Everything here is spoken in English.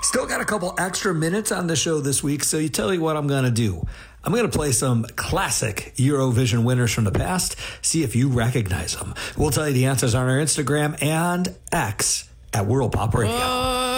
Still got a couple extra minutes on the show this week, so you tell you what I'm going to do. I'm going to play some classic Eurovision winners from the past, see if you recognize them. We'll tell you the answers on our Instagram and X at World Pop Radio.